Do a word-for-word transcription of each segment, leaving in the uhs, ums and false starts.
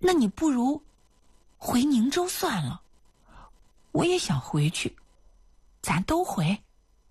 那你不如回宁州算了，我也想回去，咱都回。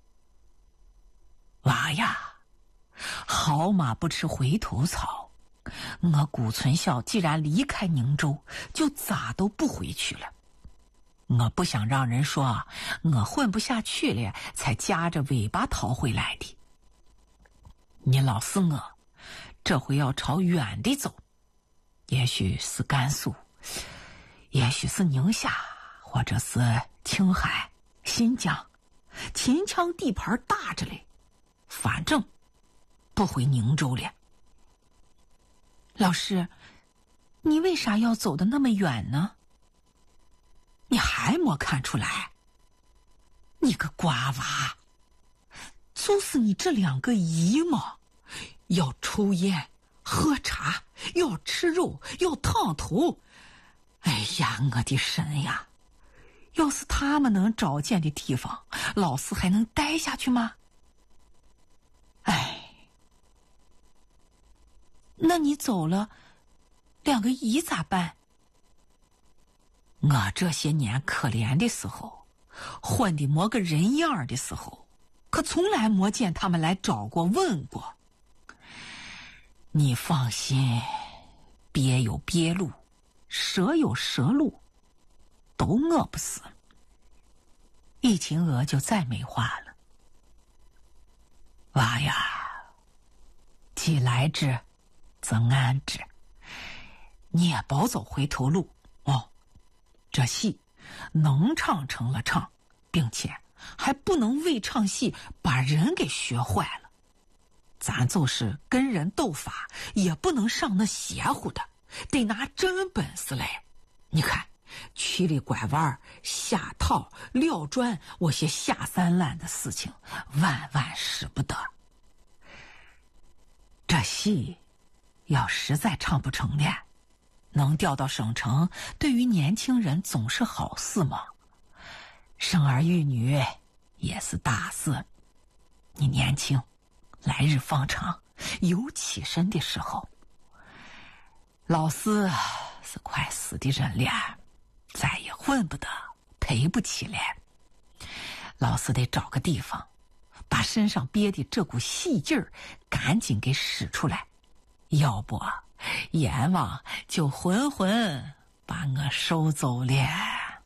娃呀，好马不吃回头草，我顾存孝既然离开宁州，就咋都不回去了。我不想让人说我混不下去了才夹着尾巴逃回来的。你老四我这回要朝远的走，也许是甘肃，也许是宁夏，或者是青海、新疆，秦腔地盘大着嘞，反正不回宁州了。 老师，你为啥要走得那么远呢？ 你还没看出来？你个瓜娃，就是你这两个姨嘛，要抽烟喝茶，要吃肉，要烫头。哎呀，我的神呀，要是他们能找见的地方，老师还能待下去吗？哎， 那你走了，两个姨咋办？ 我这些年可怜的时候，混的没个人样的时候，可从来没见他们来找过问过。你放心，鳖有鳖路，蛇有蛇路，都饿不死。易秦娥就再没话了。娃呀，既来之，则安之，你也别走回头路哦。这戏能唱成了唱，并且还不能为唱戏把人给学坏了。咱就是跟人斗法，也不能上那邪乎的，得拿真本事来。你看，曲里拐弯、下套、撂砖，我些下三滥的事情，万万使不得。这戏要实在唱不成的，能调到省城，对于年轻人总是好事嘛。生儿育女也是大事。你年轻，来日方长，有起身的时候。老四是快死的人了，再也混不得，赔不起了。老四得找个地方，把身上憋的这股戏劲儿赶紧给使出来，要不阎王就浑浑把我收走了。